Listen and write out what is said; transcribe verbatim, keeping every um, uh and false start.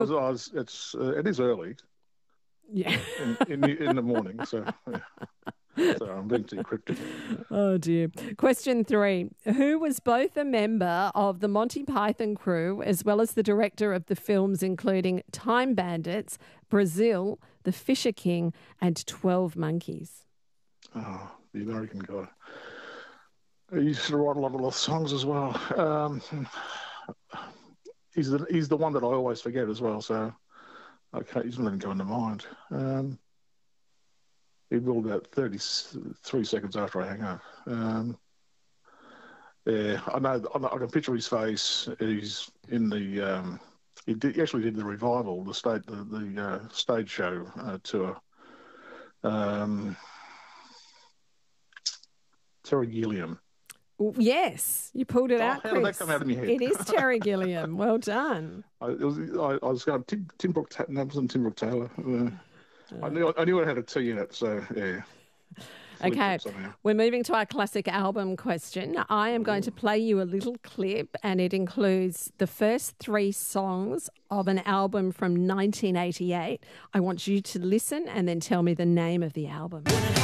I was, I was, it's uh, it is early Yeah. in in the, in the morning, so yeah. So I'm being too cryptic. Oh, dear. Question three. Who was both a member of the Monty Python crew as well as the director of the films including Time Bandits, Brazil, The Fisher King, and twelve Monkeys? Oh, the American guy. He used to write a lot of love songs as well. Um, he's the he's the one that I always forget as well. So I can't. He's not even going to mind. Um, he will about thirty-three seconds after I hang up. Um, yeah, I know. I, know, I can picture his face. He's in the. Um, he, did, he actually did the revival, the state, the, the uh, stage show uh, tour. Um, Terry Gilliam. Yes, you pulled it Oh, out, how did that Chris. come out of my head? It is Terry Gilliam. Well done. I, it was, I, I was going Tim, Tim Brooke. No, it wasn't Tim Brooke Taylor. Uh, I knew I knew it had a T in it, so yeah. Okay, we're moving to our classic album question. I am going to play you a little clip, and it includes the first three songs of an album from nineteen eighty-eight. I want you to listen and then tell me the name of the album.